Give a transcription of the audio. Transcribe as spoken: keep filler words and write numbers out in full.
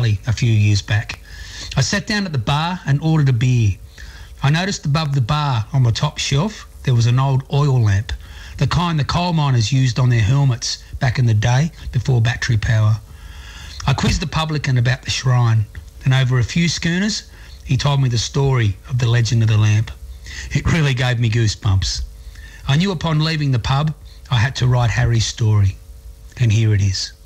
Valley a few years back. I sat down at the bar and ordered a beer. I noticed above the bar on the top shelf there was an old oil lamp, the kind the coal miners used on their helmets back in the day before battery power. I quizzed the publican about the shrine, and over a few schooners he told me the story of the legend of the lamp. It really gave me goosebumps. I knew upon leaving the pub I had to write Harry's story, and here it is.